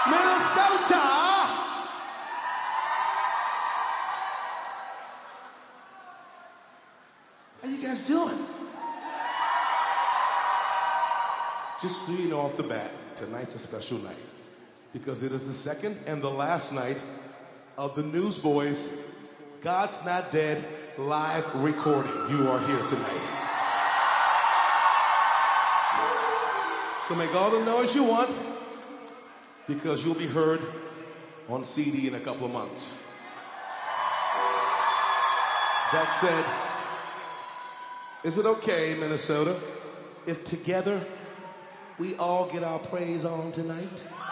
Minnesota. How you guys doing? Just so you know off the bat, tonight's a special night because it is the second and the last night of the Newsboys' God's Not Dead live recording. You are here tonight. So make all the noise you want because you'll be heard on CD in a couple of months. That said, is it okay, Minnesota, if together we all get our praise on tonight?